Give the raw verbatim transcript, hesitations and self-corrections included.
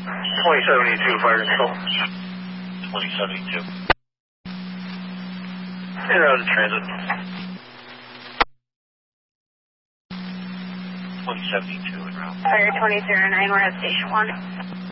twenty seventy-two, fire control. twenty seventy-two. In out of transit. twenty seventy-two en route. Fire twenty zero nine, we're at station one.